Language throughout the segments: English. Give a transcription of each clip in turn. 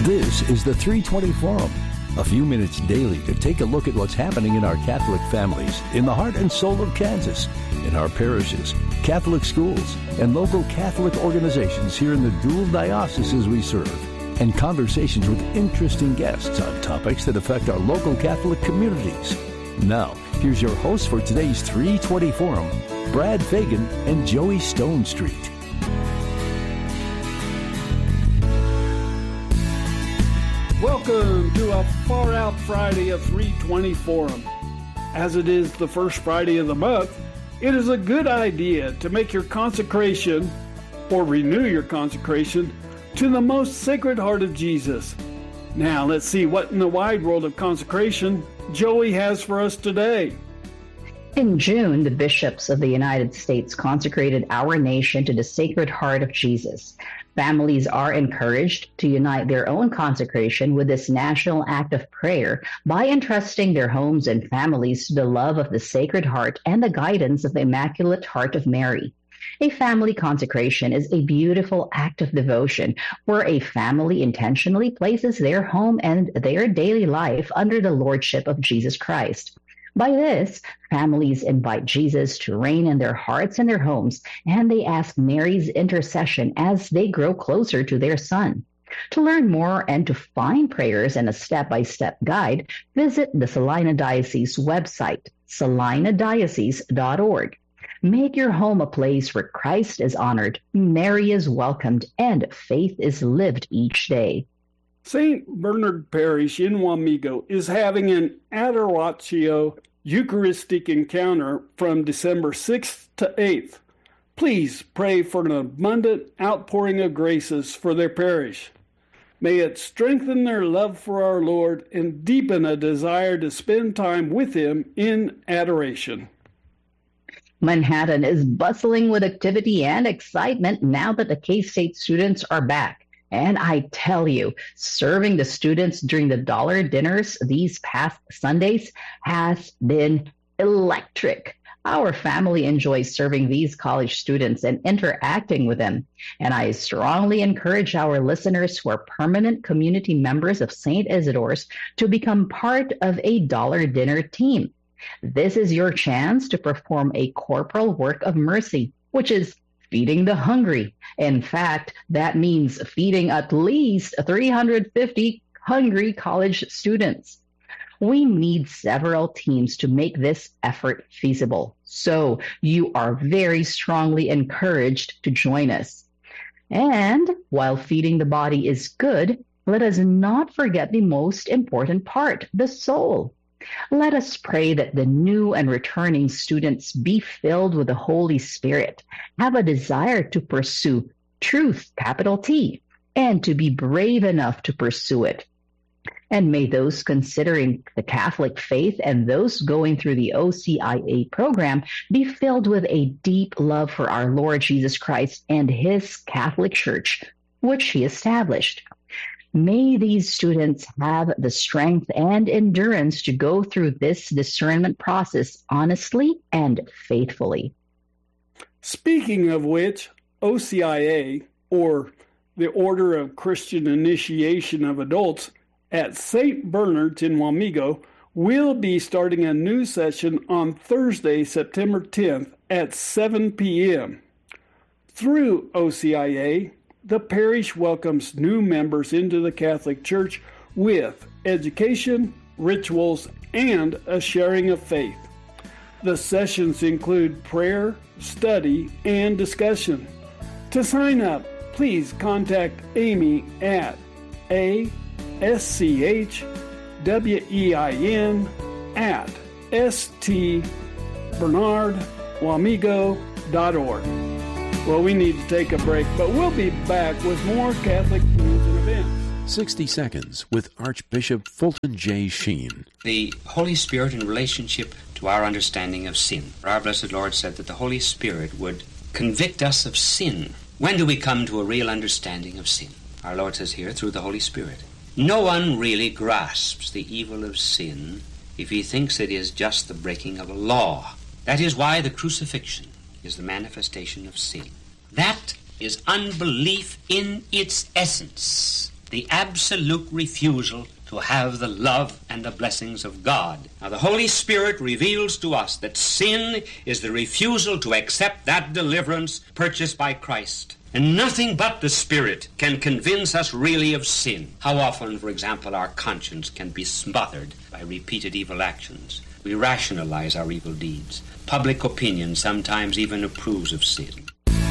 This is the 320 Forum. A few minutes daily to take a look at what's happening in our Catholic families, in the heart and soul of Kansas, in our parishes, Catholic schools, and local Catholic organizations here in the dual dioceses we serve, and conversations with interesting guests on topics that affect our local Catholic communities. Now, here's your host for today's 320 Forum, Brad Fagan and Joey Stone Street. Welcome to a Far Out Friday of 320 Forum. As it is the first Friday of the month, it is a good idea to make your consecration or renew your consecration to the most sacred heart of Jesus. Now let's see what in the wide world of consecration Joey has for us today. In June, the bishops of the United States consecrated our nation to the Sacred Heart of Jesus. Families are encouraged to unite their own consecration with this national act of prayer by entrusting their homes and families to the love of the Sacred Heart and the guidance of the Immaculate Heart of Mary. A family consecration is a beautiful act of devotion where a family intentionally places their home and their daily life under the lordship of Jesus Christ. By this, families invite Jesus to reign in their hearts and their homes, and they ask Mary's intercession as they grow closer to their Son. To learn more and to find prayers and a step-by-step guide, visit the Salina Diocese website, salinadiocese.org. Make your home a place where Christ is honored, Mary is welcomed, and faith is lived each day. St. Bernard Parish in Wamego is having an Adoratio Eucharistic encounter from December 6th to 8th. Please pray for an abundant outpouring of graces for their parish. May it strengthen their love for our Lord and deepen a desire to spend time with Him in adoration. Manhattan is bustling with activity and excitement now that the K-State students are back. And I tell you, serving the students during the dollar dinners these past Sundays has been electric. Our family enjoys serving these college students and interacting with them. And I strongly encourage our listeners who are permanent community members of St. Isidore's to become part of a dollar dinner team. This is your chance to perform a corporal work of mercy, which is feeding the hungry. In fact, that means feeding at least 350 hungry college students. We need several teams to make this effort feasible, so you are very strongly encouraged to join us. And while feeding the body is good, let us not forget the most important part, the soul. Let us pray that the new and returning students be filled with the Holy Spirit, have a desire to pursue truth, capital T, and to be brave enough to pursue it. And may those considering the Catholic faith and those going through the OCIA program be filled with a deep love for our Lord Jesus Christ and His Catholic Church, which He established. May these students have the strength and endurance to go through this discernment process honestly and faithfully. Speaking of which, OCIA, or the Order of Christian Initiation of Adults at St. Bernard's in Wamego, will be starting a new session on Thursday, September 10th at 7 p.m. Through OCIA, the parish welcomes new members into the Catholic Church with education, rituals, and a sharing of faith. The sessions include prayer, study, and discussion. To sign up, please contact Amy at aschwein@stbernardwamego.org. Well, we need to take a break, but we'll be back with more Catholic news and events. 60 Seconds with Archbishop Fulton J. Sheen. The Holy Spirit in relationship to our understanding of sin. Our blessed Lord said that the Holy Spirit would convict us of sin. When do we come to a real understanding of sin? Our Lord says here, through the Holy Spirit. No one really grasps the evil of sin if he thinks it is just the breaking of a law. That is why the crucifixion is the manifestation of sin. That is unbelief in its essence. the absolute refusal to have the love and the blessings of God. Now, the Holy Spirit reveals to us that sin is the refusal to accept that deliverance purchased by Christ. And nothing but the Spirit can convince us really of sin. How often, for example, our conscience can be smothered by repeated evil actions. We rationalize our evil deeds. Public opinion sometimes even approves of sin.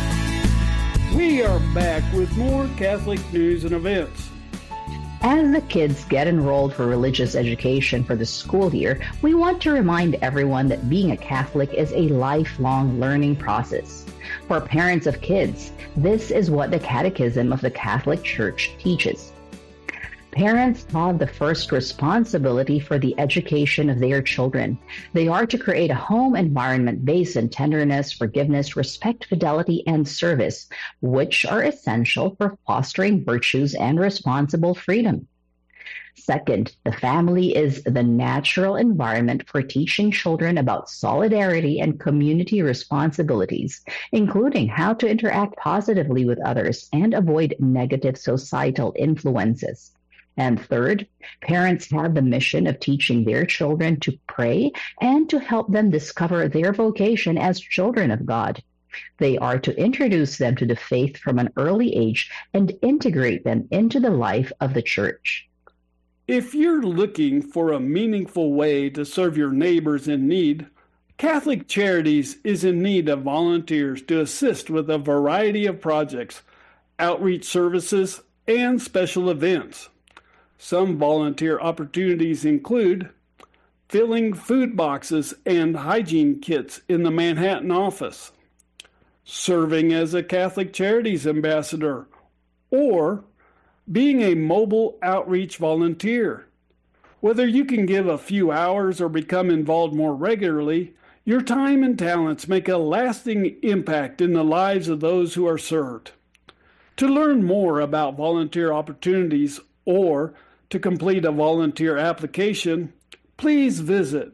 We are back with more Catholic news and events. As the kids get enrolled for religious education for the school year, we want to remind everyone that being a Catholic is a lifelong learning process. For parents of kids, this is what the Catechism of the Catholic Church teaches. Parents have the first responsibility for the education of their children. They are to create a home environment based in tenderness, forgiveness, respect, fidelity, and service, which are essential for fostering virtues and responsible freedom. Second, the family is the natural environment for teaching children about solidarity and community responsibilities, including how to interact positively with others and avoid negative societal influences. And third, parents have the mission of teaching their children to pray and to help them discover their vocation as children of God. They are to introduce them to the faith from an early age and integrate them into the life of the Church. If you're looking for a meaningful way to serve your neighbors in need, Catholic Charities is in need of volunteers to assist with a variety of projects, outreach services, and special events. Some volunteer opportunities include filling food boxes and hygiene kits in the Manhattan office, serving as a Catholic Charities ambassador, or being a mobile outreach volunteer. Whether you can give a few hours or become involved more regularly, your time and talents make a lasting impact in the lives of those who are served. To learn more about volunteer opportunities or to complete a volunteer application, please visit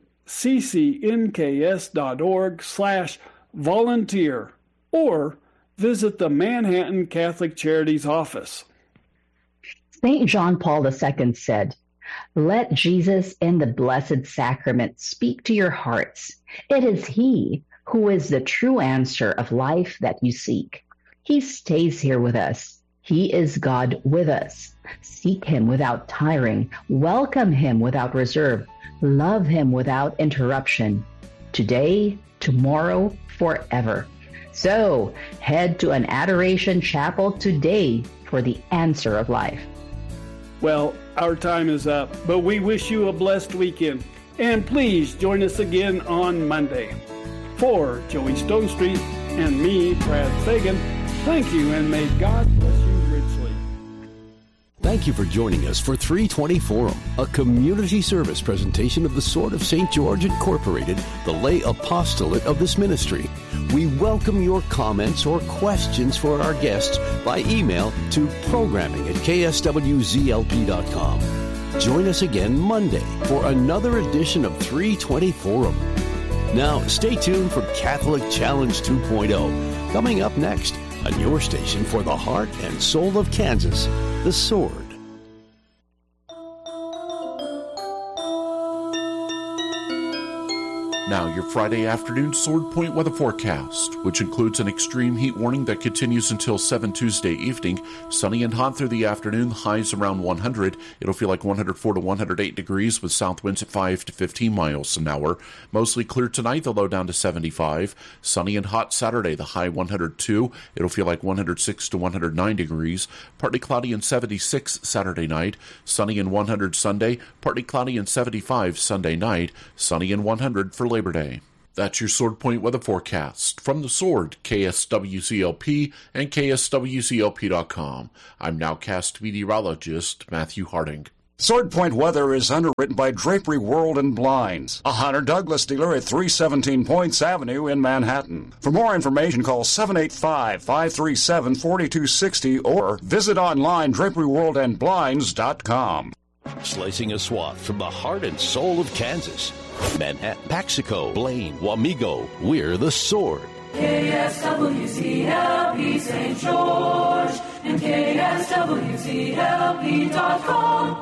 ccnks.org/volunteer or visit the Manhattan Catholic Charities office. St. John Paul II said, "Let Jesus in the Blessed Sacrament speak to your hearts. It is He who is the true answer of life that you seek. He stays here with us. He is God with us. Seek Him without tiring. Welcome Him without reserve. Love Him without interruption. Today, tomorrow, forever." So, head to an adoration chapel today for the answer of life. Well, our time is up, but we wish you a blessed weekend. And please join us again on Monday. For Joey Stonestreet and me, Brad Fagan, thank you and may God bless you richly. Thank you for joining us for 320 Forum, a community service presentation of the Sword of St. George Incorporated, the lay apostolate of this ministry. We welcome your comments or questions for our guests by email to programming@kswzlp.com. Join us again Monday for another edition of 320 Forum. Now, stay tuned for Catholic Challenge 2.0, coming up next on your station for the heart and soul of Kansas, The Sword. Now, your Friday afternoon Sword Point weather forecast, which includes an extreme heat warning that continues until 7 Tuesday evening. Sunny and hot through the afternoon, highs around 100. It'll feel like 104 to 108 degrees with south winds at 5 to 15 miles an hour. Mostly clear tonight, the low down to 75. Sunny and hot Saturday, the high 102. It'll feel like 106 to 109 degrees. Partly cloudy and 76 Saturday night. Sunny and 100 Sunday. Partly cloudy and 75 Sunday night. Sunny and 100 for Labor Day. That's your Sword Point weather forecast. From the Sword, KSWZLP and KSWZLP.com. I'm nowcast meteorologist Matthew Harding. Sword Point weather is underwritten by Drapery World and Blinds, a Hunter Douglas dealer at 317 Points Avenue in Manhattan. For more information, call 785-537-4260 or visit online draperyworldandblinds.com. Slicing a swath from the heart and soul of Kansas. Manhattan, Paxico, Blaine, Wamego, we're the Sword. KSWCLP St. George and KSWCLP.com.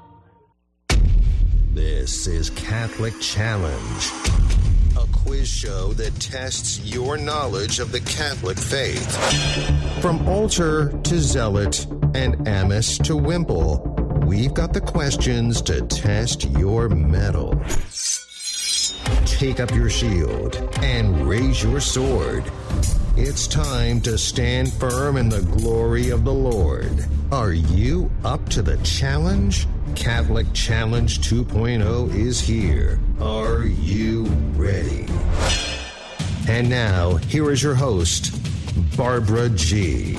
This is Catholic Challenge, a quiz show that tests your knowledge of the Catholic faith. From altar to zealot and Amish to Wimple, we've got the questions to test your mettle. Take up your shield and raise your sword. It's time to stand firm in the glory of the Lord. Are you up to the challenge? Catholic Challenge 2.0 is here. Are you ready? And now, here is your host, Barbara G.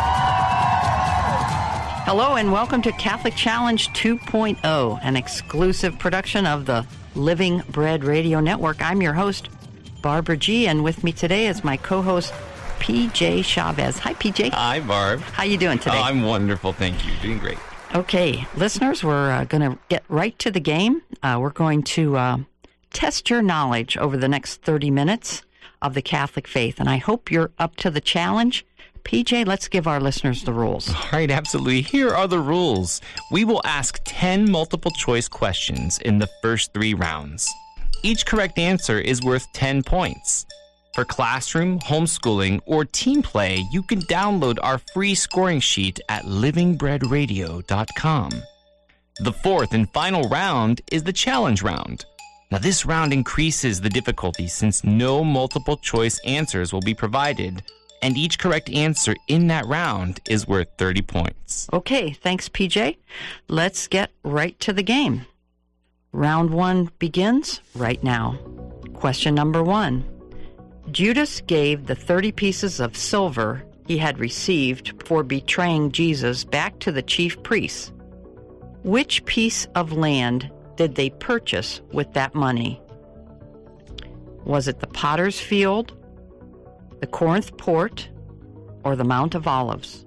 Hello and welcome to Catholic Challenge 2.0, an exclusive production of the Living Bread Radio Network. I'm your host, Barbara G., and with me today is my co-host, PJ Chavez. Hi, PJ. Hi, Barb. How you doing today? I'm wonderful, thank you. Doing great. Okay, listeners, we're going to get right to the game. We're going to test your knowledge over the next 30 minutes of the Catholic faith, and I hope you're up to the challenge. PJ, let's give our listeners the rules. All right, absolutely. Here are the rules. We will ask 10 multiple-choice questions in the first 3 rounds. Each correct answer is worth 10 points. For classroom, homeschooling, or team play, you can download our free scoring sheet at livingbreadradio.com. The fourth and final round is the challenge round. Now, this round increases the difficulty since no multiple-choice answers will be provided, and each correct answer in that round is worth 30 points. Okay, thanks, PJ. Let's get right to the game. Round 1 begins right now. Question number 1. Judas gave the 30 pieces of silver he had received for betraying Jesus back to the chief priests. Which piece of land did they purchase with that money? Was it the potter's field, the Corinth port, or the Mount of Olives?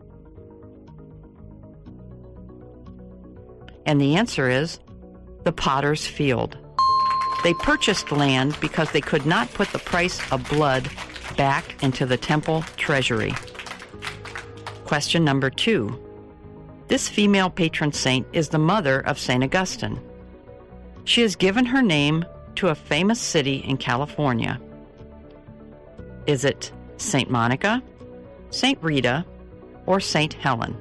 And the answer is the potter's field. They purchased land because they could not put the price of blood back into the temple treasury. Question number 2. This female patron saint is the mother of St. Augustine. She has given her name to a famous city in California. Is it St. Monica, St. Rita, or St. Helen?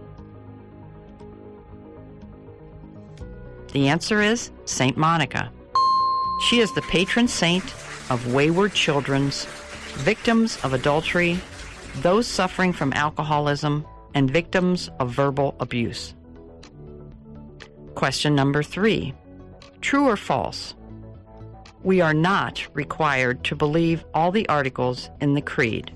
The answer is St. Monica. She is the patron saint of wayward children, victims of adultery, those suffering from alcoholism, and victims of verbal abuse. Question number 3. True or false? We are not required to believe all the articles in the Creed.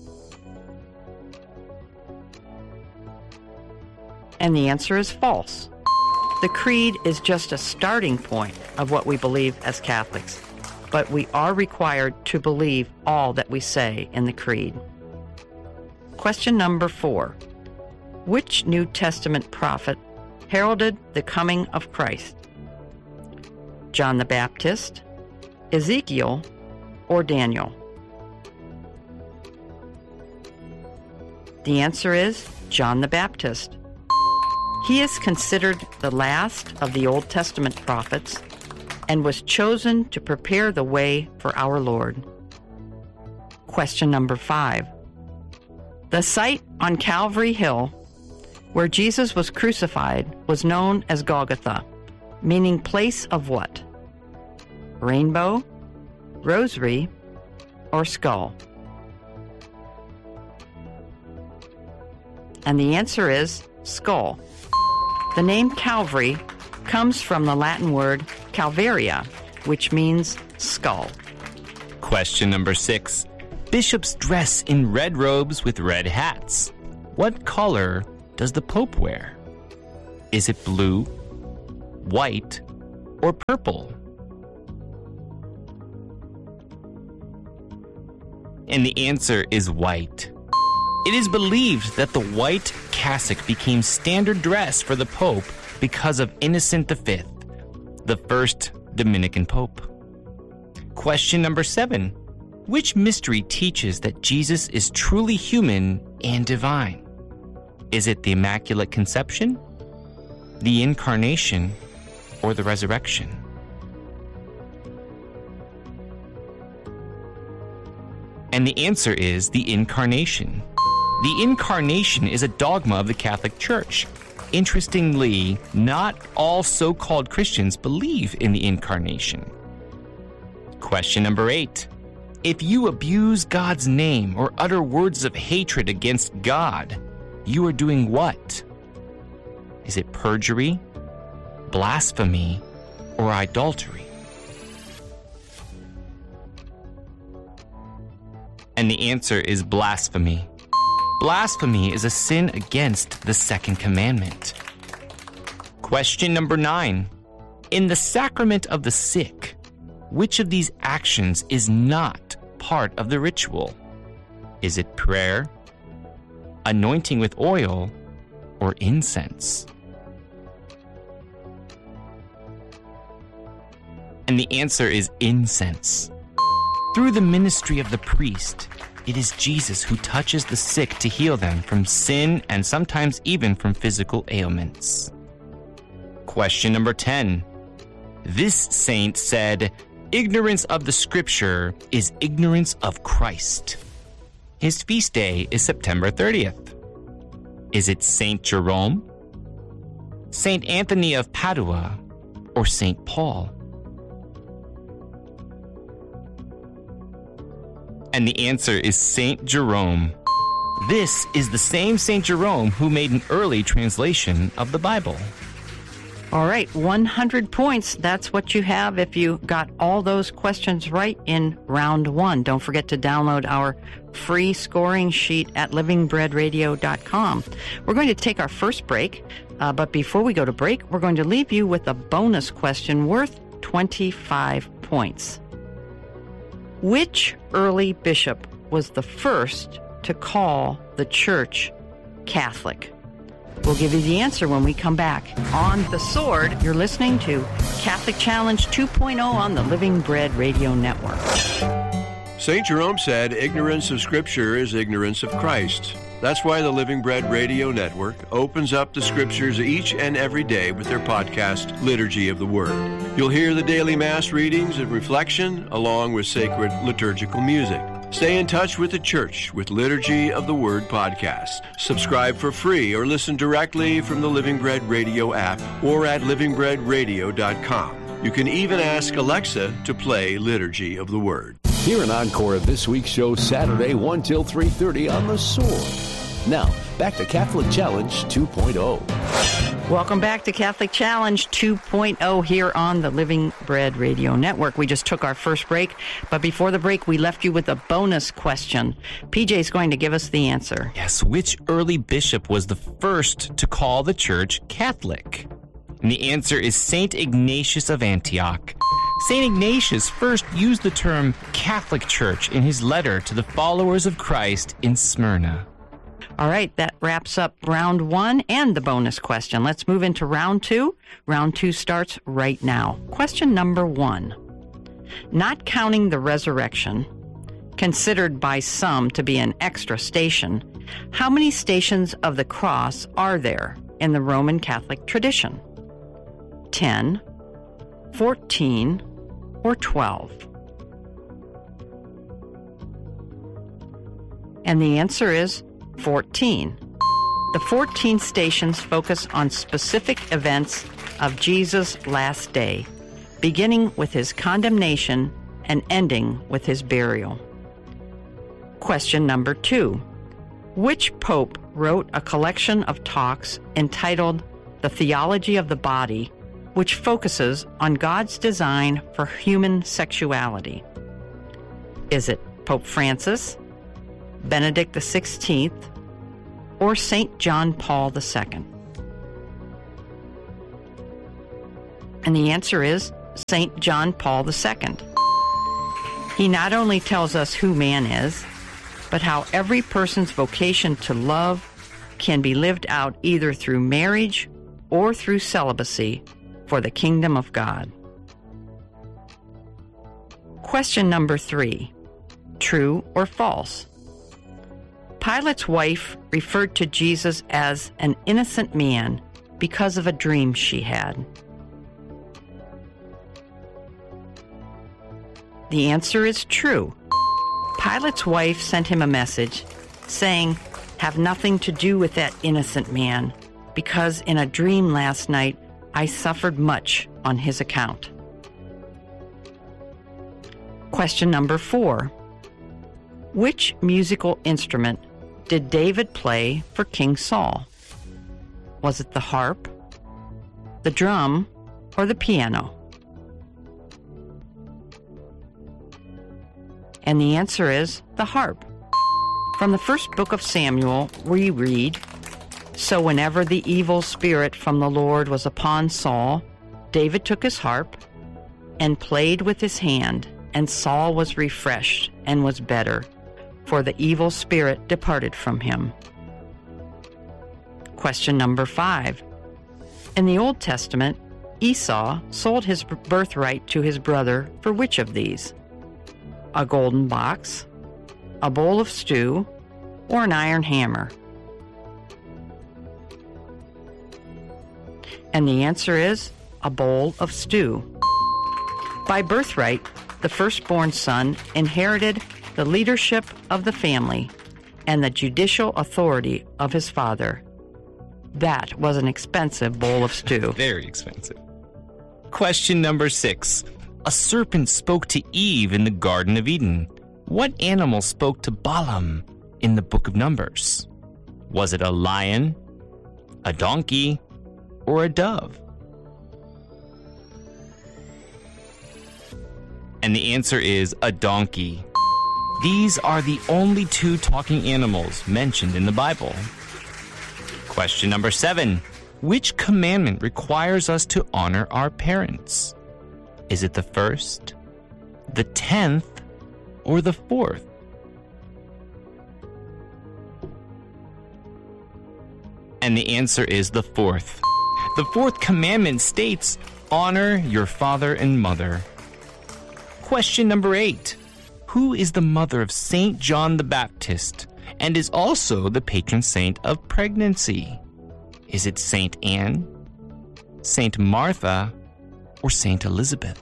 And the answer is false. The Creed is just a starting point of what we believe as Catholics, but we are required to believe all that we say in the Creed. Question number 4. Which New Testament prophet heralded the coming of Christ? John the Baptist, Ezekiel, or Daniel? The answer is John the Baptist. He is considered the last of the Old Testament prophets and was chosen to prepare the way for our Lord. Question number 5. The site on Calvary Hill where Jesus was crucified was known as Golgotha, meaning place of what? Rainbow, rosary, or skull? And the answer is skull. The name Calvary comes from the Latin word calvaria, which means skull. Question number 6. Bishops dress in red robes with red hats. What color does the Pope wear? Is it blue, white, or purple? And the answer is white. It is believed that the white cassock became standard dress for the Pope because of Innocent V, the first Dominican Pope. Question number 7. Which mystery teaches that Jesus is truly human and divine? Is it the Immaculate Conception, the Incarnation, or the Resurrection? And the answer is the Incarnation. The Incarnation is a dogma of the Catholic Church. Interestingly, not all so-called Christians believe in the Incarnation. Question number 8. If you abuse God's name or utter words of hatred against God, you are doing what? Is it perjury, blasphemy, or idolatry? And the answer is blasphemy. Blasphemy is a sin against the second commandment. Question number 9. In the sacrament of the sick, which of these actions is not part of the ritual? Is it prayer, anointing with oil, or incense? And the answer is incense. Through the ministry of the priest, it is Jesus who touches the sick to heal them from sin and sometimes even from physical ailments. Question number 10. This saint said, ignorance of the scripture is ignorance of Christ. His feast day is September 30th. Is it Saint Jerome, Saint Anthony of Padua, or Saint Paul? And the answer is Saint Jerome. This is the same Saint Jerome who made an early translation of the Bible. All right, 100 points. That's what you have if you got all those questions right in round 1. Don't forget to download our free scoring sheet at livingbreadradio.com. We're going to take our first break, but before we go to break, we're going to leave you with a bonus question worth 25 points. Which early bishop was the first to call the church Catholic? We'll give you the answer when we come back. On The Sword, you're listening to Catholic Challenge 2.0 on the Living Bread Radio Network. St. Jerome said, ignorance of Scripture is ignorance of Christ. That's why the Living Bread Radio Network opens up the Scriptures each and every day with their podcast, Liturgy of the Word. You'll hear the daily Mass readings and reflection, along with sacred liturgical music. Stay in touch with the Church with Liturgy of the Word podcast. Subscribe for free or listen directly from the Living Bread Radio app or at livingbreadradio.com. You can even ask Alexa to play Liturgy of the Word. Hear an encore of this week's show Saturday 1 till 3:30 on The Sword. Now, back to Catholic Challenge 2.0. Welcome back to Catholic Challenge 2.0 here on the Living Bread Radio Network. We just took our first break, but before the break, we left you with a bonus question. PJ is going to give us the answer. Yes, which early bishop was the first to call the church Catholic? And the answer is Saint Ignatius of Antioch. St. Ignatius first used the term Catholic Church in his letter to the followers of Christ in Smyrna. All right, that wraps up round 1 and the bonus question. Let's move into round 2. Round 2 starts right now. Question number 1. Not counting the resurrection, considered by some to be an extra station, how many stations of the cross are there in the Roman Catholic tradition? 10, 14, or 12? And the answer is 14. The 14 stations focus on specific events of Jesus' last day, beginning with his condemnation and ending with his burial. Question number 2. Which pope wrote a collection of talks entitled The Theology of the Body, which focuses on God's design for human sexuality? Is it Pope Francis, Benedict XVI, or St. John Paul II? And the answer is St. John Paul II. He not only tells us who man is, but how every person's vocation to love can be lived out either through marriage or through celibacy for the kingdom of God. Question number 3. True or false? Pilate's wife referred to Jesus as an innocent man because of a dream she had. The answer is true. Pilate's wife sent him a message saying, "Have nothing to do with that innocent man, because in a dream last night I suffered much on his account." Question number 4. Which musical instrument did David play for King Saul? Was it the harp, the drum, or the piano? And the answer is the harp. From the first book of Samuel, we read, "So whenever the evil spirit from the Lord was upon Saul, David took his harp and played with his hand, and Saul was refreshed and was better, for the evil spirit departed from him." Question number 5. In the Old Testament, Esau sold his birthright to his brother for which of these? A golden box, a bowl of stew, or an iron hammer? And the answer is a bowl of stew. By birthright, the firstborn son inherited the leadership of the family and the judicial authority of his father. That was an expensive bowl of stew. Very expensive. Question number 6. A serpent spoke to Eve in the Garden of Eden. What animal spoke to Balaam in the book of Numbers? Was it a lion, a donkey, or a dove? And the answer is a donkey. These are the only 2 talking animals mentioned in the Bible. Question number 7. Which commandment requires us to honor our parents? Is it the 1st, the 10th, or the 4th? And the answer is the 4th. The 4th commandment states, "Honor your father and mother." Question number 8. Who is the mother of St. John the Baptist and is also the patron saint of pregnancy? Is it St. Anne, St. Martha, or St. Elizabeth?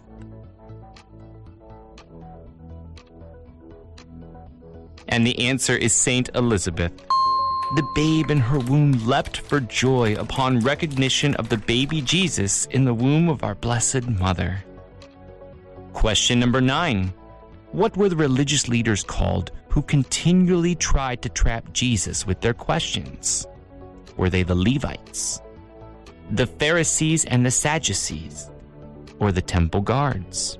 And the answer is St. Elizabeth. The babe in her womb leapt for joy upon recognition of the baby Jesus in the womb of our Blessed Mother. Question number 9. What were the religious leaders called who continually tried to trap Jesus with their questions? Were they the Levites, the Pharisees and the Sadducees, or the temple guards?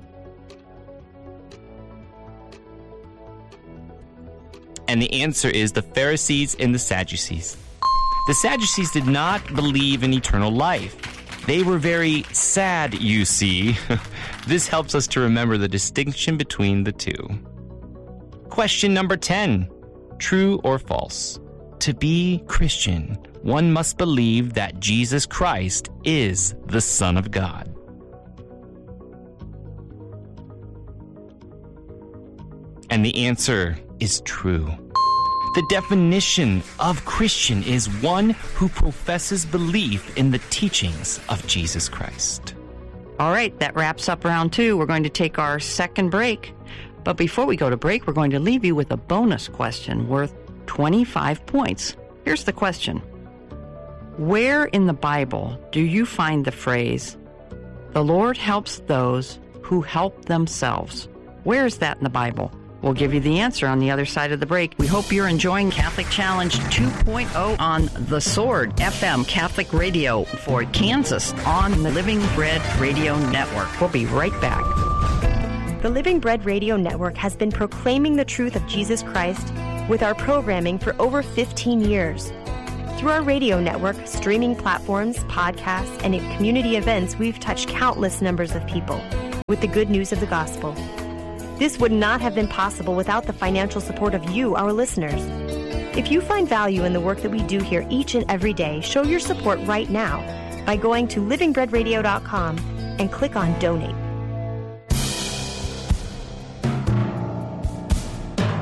And the answer is the Pharisees and the Sadducees. The Sadducees did not believe in eternal life. They were very sad, you see. This helps us to remember the distinction between the 2. Question number 10. True or false? To be Christian, one must believe that Jesus Christ is the Son of God. And the answer is true. The definition of Christian is one who professes belief in the teachings of Jesus Christ. All right, that wraps up round 2. We're going to take our second break. But before we go to break, we're going to leave you with a bonus question worth 25 points. Here's the question. Where in the Bible do you find the phrase, "The Lord helps those who help themselves"? Where is that in the Bible? We'll give you the answer on the other side of the break. We hope you're enjoying Catholic Challenge 2.0 on The Sword FM Catholic Radio for Kansas on the Living Bread Radio Network. We'll be right back. The Living Bread Radio Network has been proclaiming the truth of Jesus Christ with our programming for over 15 years. Through our radio network, streaming platforms, podcasts, and in community events, we've touched countless numbers of people with the good news of the gospel. This would not have been possible without the financial support of you, our listeners. If you find value in the work that we do here each and every day, show your support right now by going to livingbreadradio.com and click on Donate.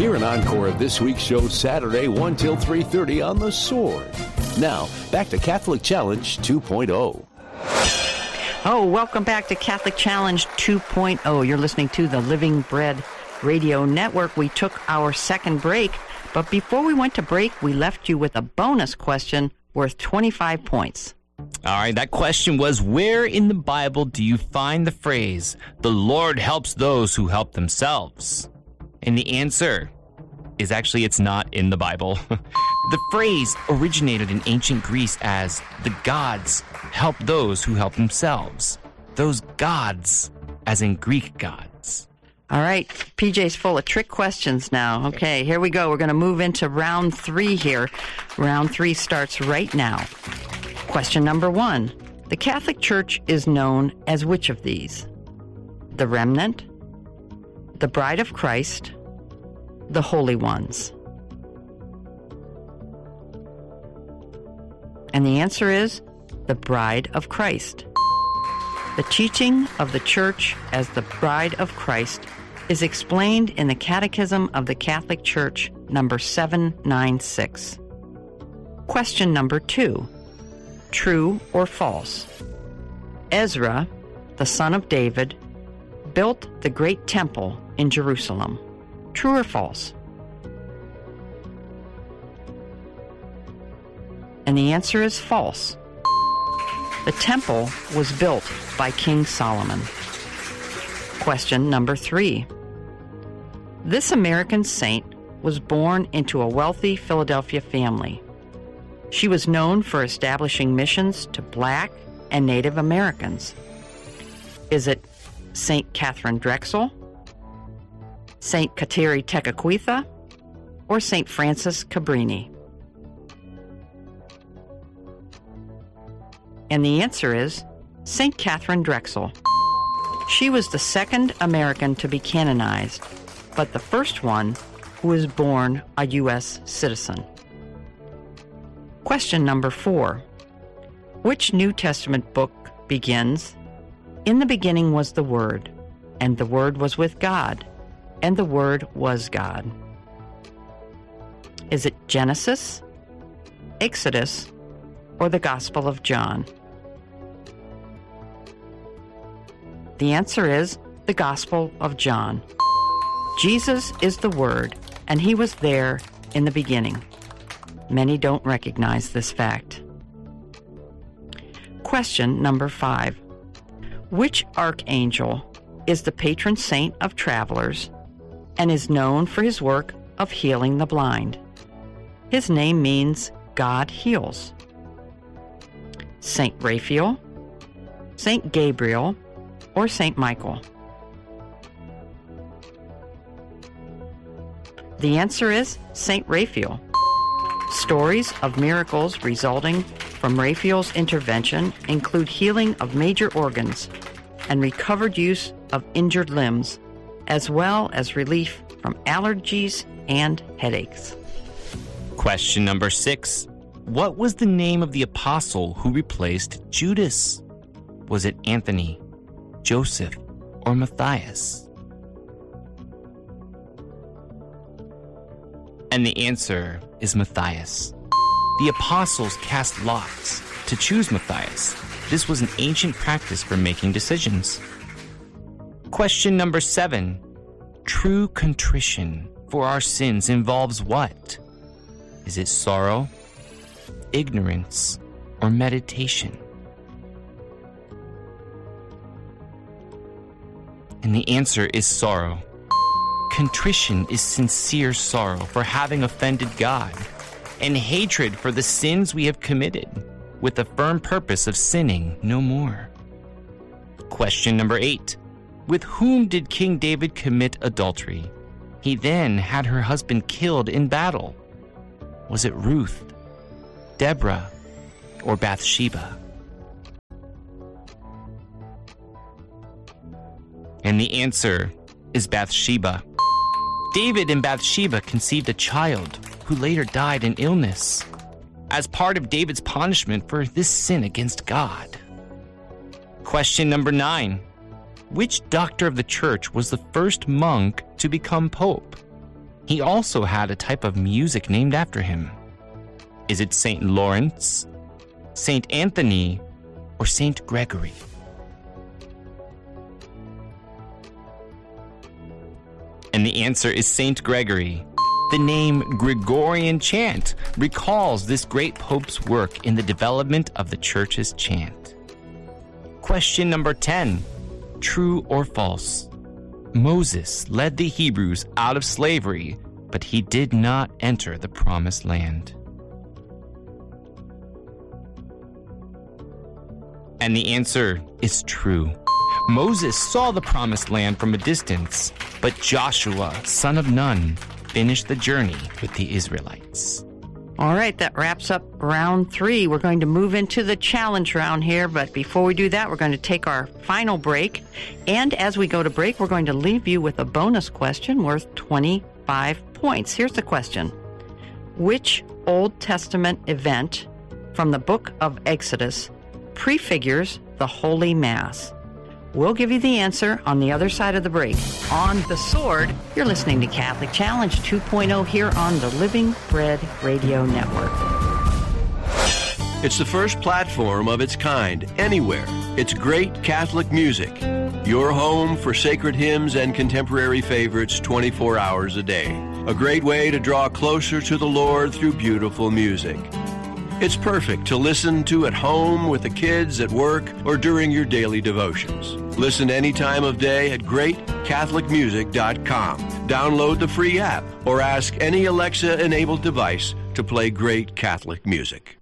Hear an encore of this week's show Saturday 1 till 3:30 on The Sword. Now, back to Catholic Challenge 2.0. Oh, welcome back to Catholic Challenge 2.0. You're listening to the Living Bread Radio Network. We took our second break, but before we went to break, we left you with a bonus question worth 25 points. All right, that question was, where in the Bible do you find the phrase, "The Lord helps those who help themselves"? And the answer is actually it's not in the Bible. The phrase originated in ancient Greece as "the gods help those who help themselves." Those gods, as in Greek gods. All right, PJ's full of trick questions now. Okay, here we go. We're going to move into round 3 here. Round 3 starts right now. Question number 1. The Catholic Church is known as which of these? The Remnant, the Bride of Christ, the Holy Ones. And the answer is the Bride of Christ. The teaching of the Church as the Bride of Christ is explained in the Catechism of the Catholic Church, number 796. Question number 2. True or false? Ezra, the son of David, built the great temple in Jerusalem. True or false? And the answer is false. The temple was built by King Solomon. Question number 3. This American saint was born into a wealthy Philadelphia family. She was known for establishing missions to Black and Native Americans. Is it St. Catherine Drexel, St. Kateri Tekakwitha, or St. Francis Cabrini? And the answer is St. Catherine Drexel. She was the second American to be canonized, but the first one who was born a U.S. citizen. Question number 4. Which New Testament book begins, "In the beginning was the Word, and the Word was with God, and the Word was God"? Is it Genesis, Exodus, or the Gospel of John? The answer is the Gospel of John. Jesus is the Word, and he was there in the beginning. Many don't recognize this fact. Question number 5. Which archangel is the patron saint of travelers and is known for his work of healing the blind? His name means God heals. Saint Raphael, Saint Gabriel, or Saint Michael? The answer is Saint Raphael. Stories of miracles resulting from Raphael's intervention include healing of major organs and recovered use of injured limbs, as well as relief from allergies and headaches. Question number 6. What was the name of the apostle who replaced Judas? Was it Anthony, Joseph, or Matthias? And the answer is Matthias. The apostles cast lots to choose Matthias. This was an ancient practice for making decisions. Question number 7. True contrition for our sins involves what? Is it sorrow, ignorance, or meditation? And the answer is sorrow. Contrition is sincere sorrow for having offended God and hatred for the sins we have committed, with the firm purpose of sinning no more. Question number 8. With whom did King David commit adultery? He then had her husband killed in battle. Was it Ruth, Deborah, or Bathsheba? And the answer is Bathsheba. David and Bathsheba conceived a child who later died in illness as part of David's punishment for this sin against God. Question number 9. Which doctor of the church was the first monk to become pope? He also had a type of music named after him. Is it St. Lawrence, St. Anthony, or St. Gregory? And the answer is St. Gregory. The name Gregorian chant recalls this great pope's work in the development of the church's chant. Question number 10. True or false? Moses led the Hebrews out of slavery, but he did not enter the promised land. And the answer is true. Moses saw the promised land from a distance, but Joshua, son of Nun, finished the journey with the Israelites. All right, that wraps up round 3. We're going to move into the challenge round here, but before we do that, we're going to take our final break. And as we go to break, we're going to leave you with a bonus question worth 25 points. Here's the question. Which Old Testament event from the book of Exodus prefigures the Holy Mass? We'll give you the answer on the other side of the break. On The Sword, you're listening to Catholic Challenge 2.0 here on the Living Bread Radio Network. It's the first platform of its kind anywhere. It's great Catholic music. Your home for sacred hymns and contemporary favorites 24 hours a day. A great way to draw closer to the Lord through beautiful music. It's perfect to listen to at home, with the kids, at work, or during your daily devotions. Listen any time of day at greatcatholicmusic.com. Download the free app or ask any Alexa-enabled device to play great Catholic music.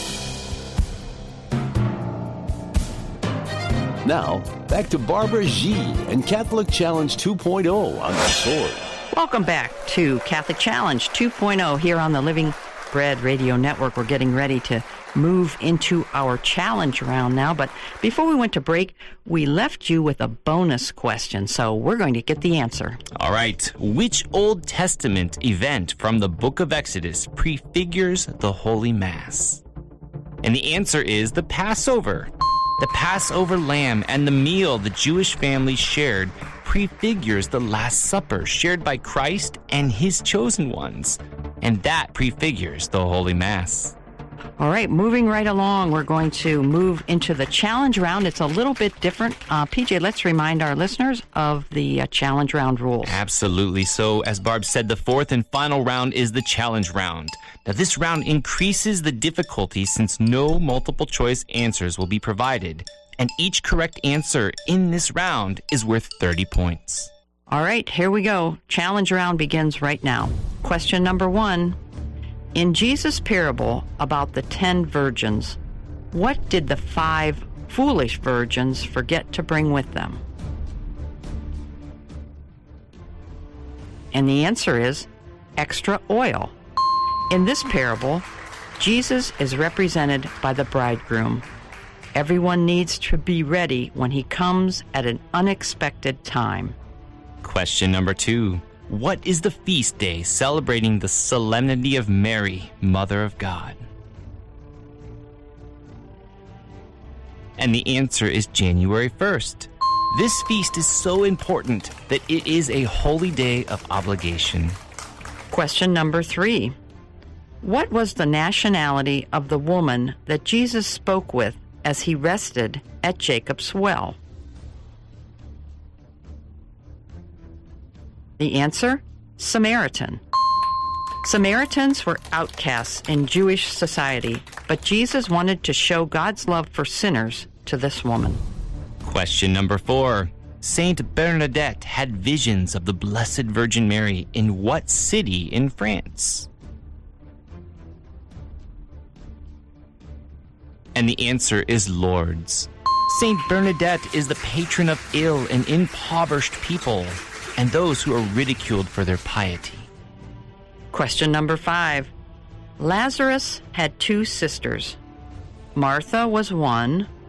Now, back to Barbara G. and Catholic Challenge 2.0 on The Sword. Welcome back to Catholic Challenge 2.0 here on the Living Bread Radio Network. We're getting ready to move into our challenge round now, but before we went to break, we left you with a bonus question, so we're going to get the answer. All right. Which Old Testament event from the book of Exodus prefigures the Holy Mass? And the answer is the Passover. The Passover lamb and the meal the Jewish family shared prefigures the Last Supper shared by Christ and his chosen ones. And that prefigures the Holy Mass. All right, moving right along, we're going to move into the challenge round. It's a little bit different. PJ, let's remind our listeners of the challenge round rules. Absolutely. So, as Barb said, the fourth and final round is the challenge round. Now, this round increases the difficulty since no multiple choice answers will be provided. And each correct answer in this round is worth 30 points. All right, here we go. Challenge round begins right now. Question number 1. In Jesus' parable about the 10 virgins, what did the 5 foolish virgins forget to bring with them? And the answer is extra oil. In this parable, Jesus is represented by the bridegroom. Everyone needs to be ready when he comes at an unexpected time. Question number 2. What is the feast day celebrating the solemnity of Mary, Mother of God? And the answer is January 1st. This feast is so important that it is a holy day of obligation. Question number 3. What was the nationality of the woman that Jesus spoke with as he rested at Jacob's well? The answer? Samaritan. Samaritans were outcasts in Jewish society, but Jesus wanted to show God's love for sinners to this woman. Question number 4. Saint Bernadette had visions of the Blessed Virgin Mary in what city in France? And the answer is Lourdes. Saint Bernadette is the patron of ill and impoverished people and those who are ridiculed for their piety. Question number 5. Lazarus had 2 sisters. Martha was one,